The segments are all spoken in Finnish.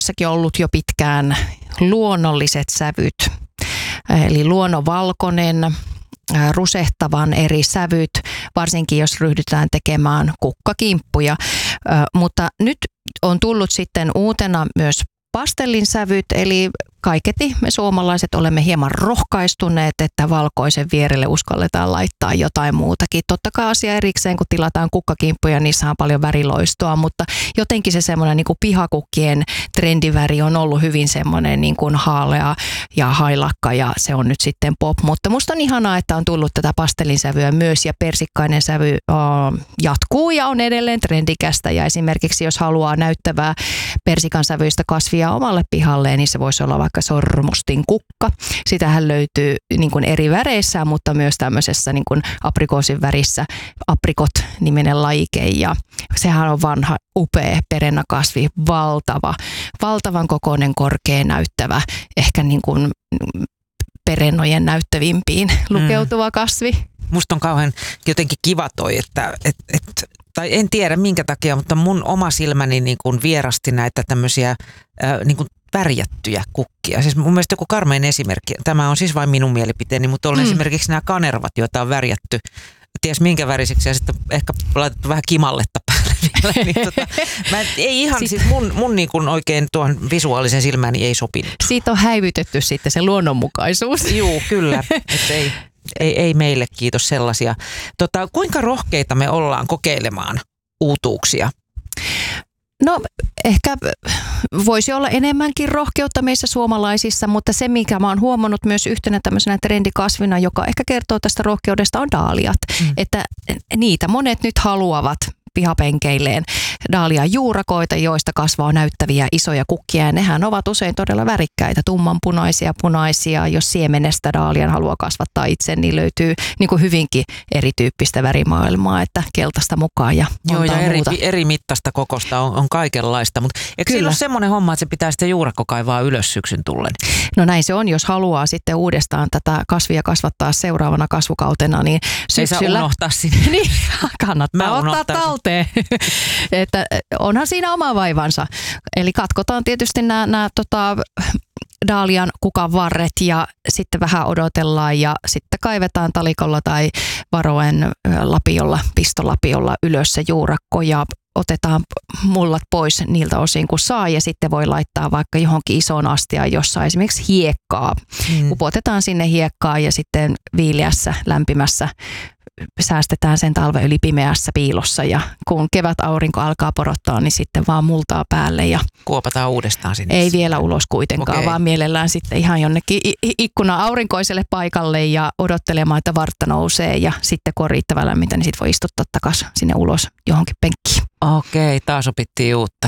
Suomessakin ollut jo pitkään luonnolliset sävyt, eli luonnonvalkoinen, rusehtavan eri sävyt, varsinkin jos ryhdytään tekemään kukkakimppuja. Mutta nyt on tullut sitten uutena myös pastellin sävyt, eli kaiketi me suomalaiset olemme hieman rohkaistuneet, että valkoisen vierelle uskalletaan laittaa jotain muutakin. Totta kai asia erikseen, kun tilataan kukkakimppuja, niissä on paljon väriloistoa, mutta jotenkin se semmoinen niin kuin pihakukkien trendiväri on ollut hyvin semmoinen niin kuin haalea ja hailakka ja se on nyt sitten pop. Mutta musta on ihanaa, että on tullut tätä pastellin sävyä myös ja persikkainen sävy jatkuu ja on edelleen trendikästä ja esimerkiksi jos haluaa näyttävää persikan sävyistä kasvia omalle pihalleen, niin se voisi olla vaikka sormustin kukka. Sitähän löytyy niin kuin eri väreissä, mutta myös tämmöisessä niin kuin aprikoosin värissä aprikot-niminen lajike. Ja sehän on vanha, upea perennakasvi, valtavan kokoinen, korkea näyttävä, ehkä niin kuin perennojen näyttävimpiin lukeutuva kasvi. Musta on kauhean jotenkin kiva toi, tai en tiedä minkä takia, mutta mun oma silmäni niin kuin vierasti näitä tämmöisiä niin kuin värjättyjä kukkia. Siis mun mielestä joku karmein esimerkki, tämä on siis vain minun mielipiteeni, mutta on esimerkiksi nämä kanervat, joita on värjätty, ties minkä värisiksi ja sitten ehkä laitettu vähän kimalletta päälle vielä. Niin ei ihan, siis mun niin kuin oikein tuohon visuaalisen silmäni ei sopinut. Siitä on häivytetty sitten se luonnonmukaisuus. Juu, kyllä. Ei meille, kiitos sellaisia. Kuinka rohkeita me ollaan kokeilemaan uutuuksia? No ehkä voisi olla enemmänkin rohkeutta meissä suomalaisissa, mutta se mikä mä oon huomannut myös yhtenä tämmöisenä trendikasvina, joka ehkä kertoo tästä rohkeudesta, on daaliat. Että niitä monet nyt haluavat pihapenkeilleen daalian juurakoita, joista kasvaa näyttäviä isoja kukkia. Ja nehän ovat usein todella värikkäitä, tummanpunaisia, punaisia. Jos siemenestä daalian haluaa kasvattaa itse, niin löytyy niin kuin hyvinkin erityyppistä värimaailmaa, että keltaista mukaan ja montaa muuta. Eri mittaista kokosta on kaikenlaista. Mutta eikö siinä ole semmoinen homma, että se pitää sitten juurakko kaivaa ylös syksyn tullen? No näin se on, jos haluaa sitten uudestaan tätä kasvia kasvattaa seuraavana kasvukautena, niin syksyllä... Ei saa unohtaa sinne. Niin, kannattaa ottaa talteen. Että onhan siinä oma vaivansa. Eli katkotaan tietysti nämä daalian kukan varret ja sitten vähän odotellaan ja sitten kaivetaan talikolla tai varoen lapiolla, pistolapiolla ylös se juurakko ja otetaan mullat pois niiltä osin kun saa ja sitten voi laittaa vaikka johonkin isoon astiaan, jossa on esimerkiksi hiekkaa. Upotetaan sinne hiekkaa ja sitten viileässä, lämpimässä säästetään sen talven yli pimeässä piilossa ja kun kevätaurinko alkaa porottaa, niin sitten vaan multaa päälle. Ja kuopataan uudestaan sinne. Ei vielä ulos kuitenkaan, vaan mielellään sitten ihan jonnekin ikkuna aurinkoiselle paikalle ja odottelemaan, että vartta nousee ja sitten kun on riittävän lämmintä, niin sitten voi istuttaa takaisin sinne ulos johonkin penkkiin. Okei, taas opittiin uutta.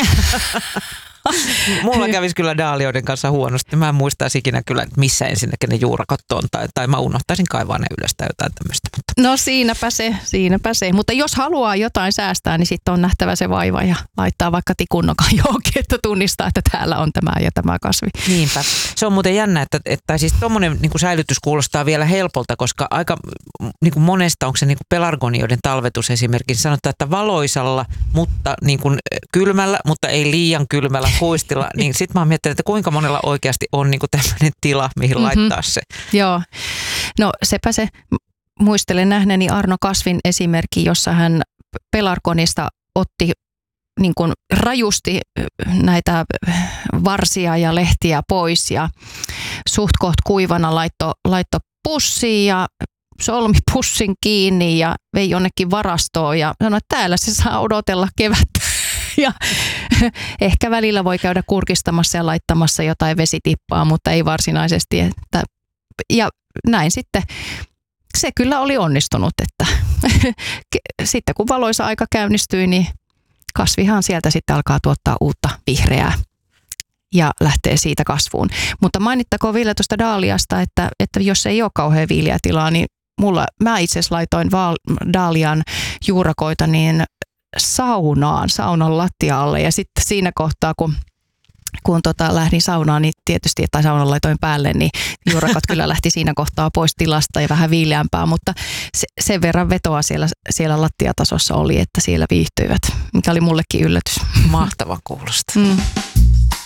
Mulla kävisi kyllä daalioiden kanssa huonosti. Mä en muistaisi ikinä kyllä, että missä ensinnäkin ne juurakot on. Tai mä unohtaisin kaivaa ne ylös tai jotain tämmöistä. No siinäpä se. Mutta jos haluaa jotain säästää, niin sitten on nähtävä se vaiva ja laittaa vaikka tikunnokan johonkin, että tunnistaa, että täällä on tämä ja tämä kasvi. Niinpä. Se on muuten jännä, että siis tommonen niin kuin säilytys kuulostaa vielä helpolta, koska aika niin kuin monesta, onko se niin kuin pelargonioiden talvetus esimerkiksi, sanotaan, että valoisalla, mutta niin kuin kylmällä, mutta ei liian kylmällä huistilla, niin sit mä oon miettinyt, että kuinka monella oikeasti on niin kuin tämmöinen tila, mihin laittaa se. Joo, no sepä se. Muistelen nähneeni Arno Kasvin esimerkki, jossa hän pelargonista otti niin kuin rajusti näitä varsia ja lehtiä pois ja suht koht kuivana laitto pussiin ja solmi pussin kiinni ja vei jonnekin varastoon ja sanoi, että täällä se saa odotella kevättä. Ja ehkä välillä voi käydä kurkistamassa ja laittamassa jotain vesitippaa, mutta ei varsinaisesti. Ja näin sitten. Se kyllä oli onnistunut, että sitten kun valoisa aika käynnistyi, niin kasvihan sieltä sitten alkaa tuottaa uutta vihreää ja lähtee siitä kasvuun. Mutta mainittakoon vielä tuosta daaliasta, että jos ei ole kauhean viileä tilaa, niin mä itse asiassa laitoin daalian juurakoita niin saunan lattialle ja sitten siinä kohtaa, kun lähdin saunaan, niin tietysti, että saunan laitoin päälle, niin juurakot kyllä lähti siinä kohtaa pois tilasta ja vähän viileämpää, mutta sen verran vetoa siellä lattiatasossa oli, että siellä viihtyivät, mikä oli mullekin yllätys. Mahtava kuulostaa.